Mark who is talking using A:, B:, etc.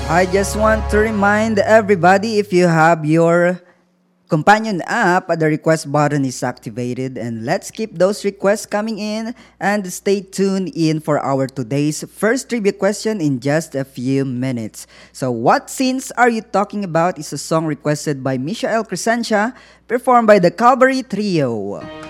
A: I just want to remind everybody, if you have your companion app, the request button is activated, and let's keep those requests coming in and stay tuned in for our today's first trivia question in just a few minutes. So what scenes are you talking about is a song requested by Michael Crescentia, performed by the Calvary Trio.